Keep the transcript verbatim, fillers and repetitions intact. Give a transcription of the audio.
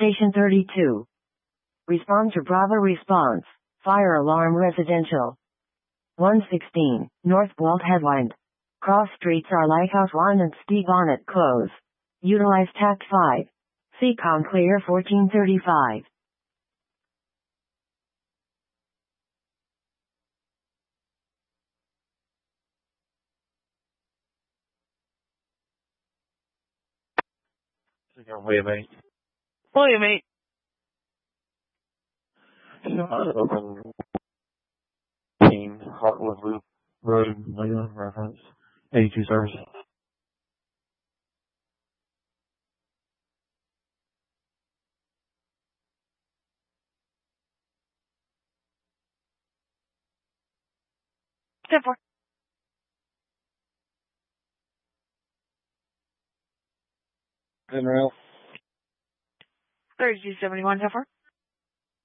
Station thirty-two. Respond to Bravo response. Fire alarm residential. one sixteen, North Walt Headwind. Cross streets are Lighthouse one and Steve Bonnet close. Utilize tact five. Seacom clear fourteen thirty-five. William eight. William eight. Shot open team, Heartwood Loop Road, Leland reference, eighty-two service. ten four. Ten rail. thirty-two seventy-one, ten four.